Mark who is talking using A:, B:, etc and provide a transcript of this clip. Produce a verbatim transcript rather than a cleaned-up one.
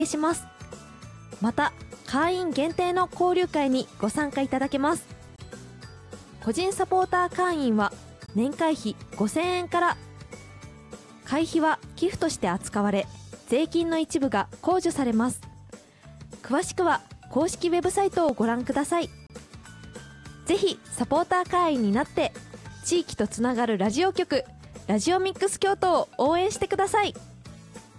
A: します。また会員限定の交流会にご参加いただけます。個人サポーター会員は年会費ごせんえんから。会費は寄付として扱われ、税金の一部が控除されます。詳しくは公式ウェブサイトをご覧ください。ぜひサポーター会員になって地域とつながるラジオ局ラジオミックス京都を応援してください。